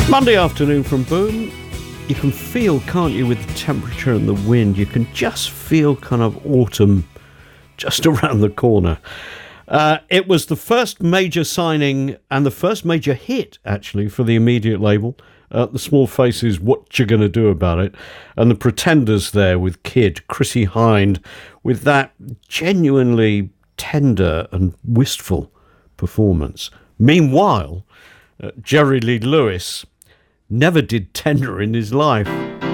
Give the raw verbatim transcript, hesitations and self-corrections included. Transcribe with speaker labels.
Speaker 1: Monday afternoon from Boom. You can feel, can't you, with the temperature and the wind, you can just feel kind of autumn just around the corner. Uh, it was the first major signing and the first major hit, actually, for the immediate label. Uh, the Small Faces, What You Gonna Do About It? And the Pretenders there with Kid, Chrissie Hynde, with that genuinely tender and wistful performance. Meanwhile, uh, Jerry Lee Lewis never did tender in his life.